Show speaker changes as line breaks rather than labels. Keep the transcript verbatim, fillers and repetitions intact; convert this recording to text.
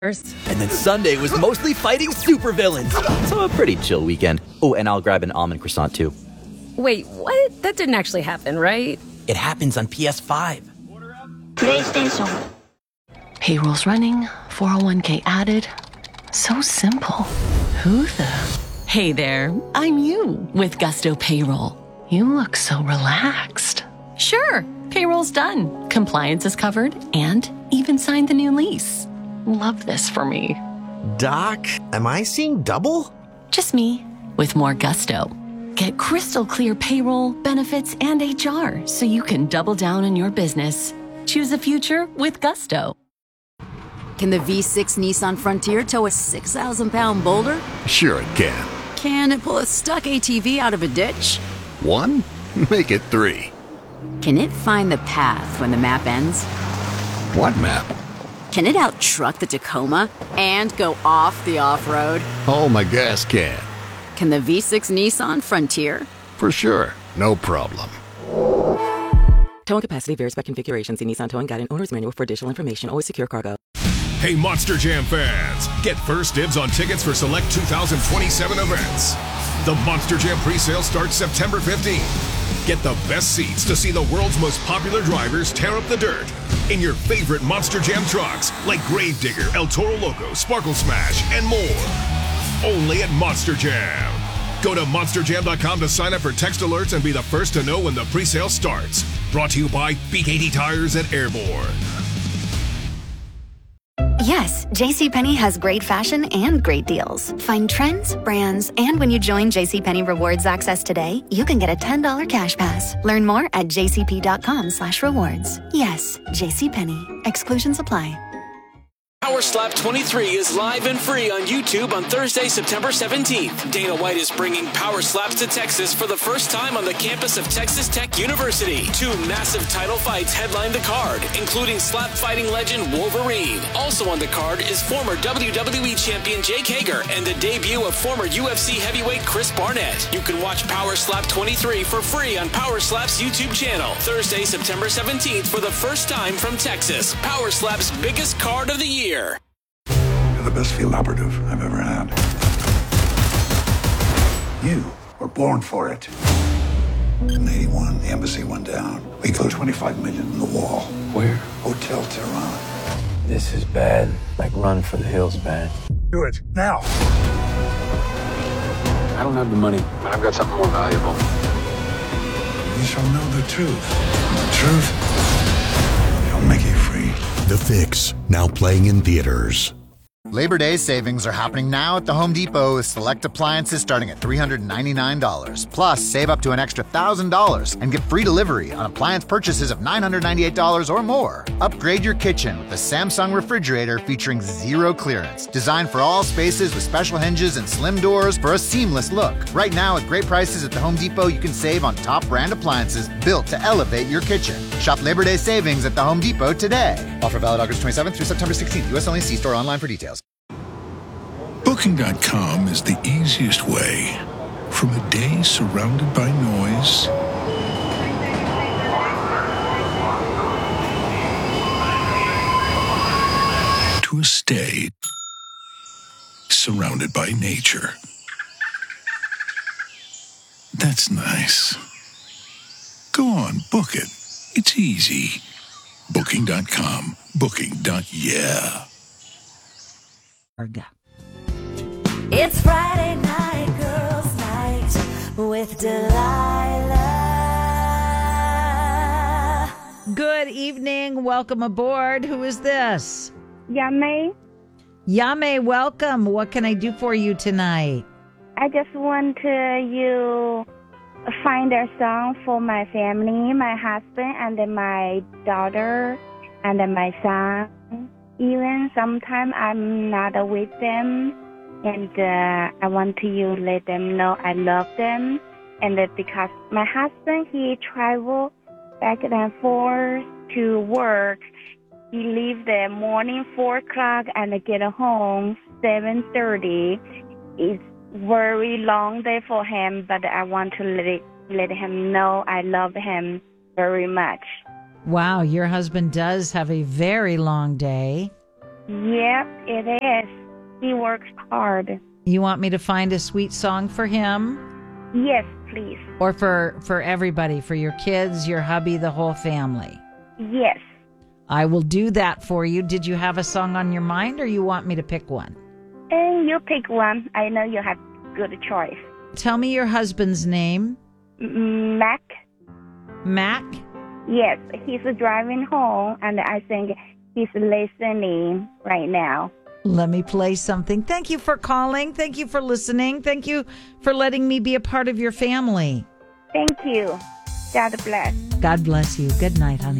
And then Sunday was mostly fighting supervillains. So a pretty chill weekend. Oh, and I'll grab an almond croissant too.
Wait, what? That didn't actually happen, right?
It happens on P S five.
PlayStation.
Payroll's running, four oh one k added. So simple. Who the? Hey there, I'm you with Gusto Payroll. You look so relaxed. Sure, payroll's done. Compliance is covered and even signed the new lease. Love this for me.
Doc, am I seeing double?
Just me with more gusto. Get crystal clear payroll, benefits, and H R so you can double down on your business. Choose a future with gusto.
Can the V six Nissan Frontier tow a six thousand pound boulder?
Sure it can.
Can it pull a stuck A T V out of a ditch?
One? Make it three.
Can it find the path when the map ends?
What map?
Can it out-truck the Tacoma and go off the off-road?
Oh, my gas can.
Can the V six Nissan Frontier?
For sure. No problem.
Towing capacity varies by configuration. See Nissan Towing Guide and Owner's Manual for additional information. Always secure cargo.
Hey, Monster Jam fans! Get first dibs on tickets for select two thousand twenty-seven events. The Monster Jam pre-sale starts September fifteenth. Get the best seats to see the world's most popular drivers tear up the dirt in your favorite Monster Jam trucks like Gravedigger, El Toro Loco, Sparkle Smash, and more. Only at Monster Jam. Go to monster jam dot com to sign up for text alerts and be the first to know when the pre-sale starts. Brought to you by B K T Tires at Airborne.
Yes, JCPenney has great fashion and great deals. Find trends, brands, and when you join JCPenney Rewards Access today, you can get a ten dollars cash pass. Learn more at jcp.com slash rewards. Yes, JCPenney. Exclusions apply.
Power Slap twenty-three is live and free on YouTube on Thursday, September seventeenth. Dana White is bringing Power Slaps to Texas for the first time on the campus of Texas Tech University. Two massive title fights headline the card, including slap fighting legend Wolverine. Also on the card is former W W E champion Jake Hager and the debut of former U F C heavyweight Chris Barnett. You can watch Power Slap twenty-three for free on Power Slap's YouTube channel. Thursday, September seventeenth for the first time from Texas. Power Slap's biggest card of the year. You're
the best field operative I've ever had. You were born for it. In eighty-one, the embassy went down. We put twenty-five million in the wall.
Where?
Hotel Tehran.
This is bad. Like Run for the Hills bad.
Do it, now.
I don't have the money, but I've got something more valuable.
You shall know the truth. And the truth shall make you free.
The Fix, now playing in theaters.
Labor Day savings are happening now at the Home Depot with select appliances starting at three hundred ninety-nine dollars. Plus, save up to an extra one thousand dollars and get free delivery on appliance purchases of nine hundred ninety-eight dollars or more. Upgrade your kitchen with the Samsung refrigerator featuring zero clearance. Designed for all spaces with special hinges and slim doors for a seamless look. Right now, at great prices at the Home Depot, you can save on top brand appliances built to elevate your kitchen. Shop Labor Day savings at the Home Depot today. Offer valid August twenty-seventh through September sixteenth. U S only. See store online for details.
Booking dot com is the easiest way. From a day surrounded by noise to a stay surrounded by nature. That's nice. Go on, book it. It's easy. Booking dot com. Booking. Yeah.
It's Friday night, girls' night with Delilah.
Good evening. Welcome aboard. Who is this?
Yame.
Yame, welcome. What can I do for you tonight?
I just want to you find a song for my family, my husband, and then my daughter, and then my son. Even sometimes I'm not with them, and uh, I want to you let them know I love them. And that because my husband, he travel back and forth to work. He leave the morning four o'clock and get home seven thirty. It's very long day for him, but I want to let it, let him know I love him very much.
Wow, your husband does have a very long day.
Yep, it is. He works hard.
You want me to find a sweet song for him?
Yes, please.
Or for, for everybody, for your kids, your hubby, the whole family?
Yes.
I will do that for you. Did you have a song on your mind, or you want me to pick one?
And you pick one. I know you have good choice.
Tell me your husband's name.
M- Mac.
Mac?
Yes, he's driving home, and I think he's listening right now.
Let me play something. Thank you for calling. Thank you for listening. Thank you for letting me be a part of your family.
Thank you. God bless.
God bless you. Good night, honey.